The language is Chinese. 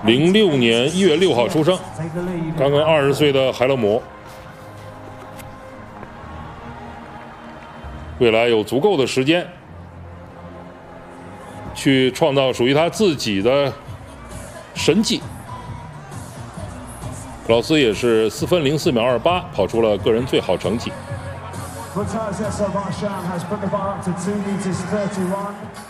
06年1月6号出生，刚刚20岁的海勒姆，未来有足够的时间去创造属于他自己的神迹。老斯也是4分04秒28跑出了个人最好成绩。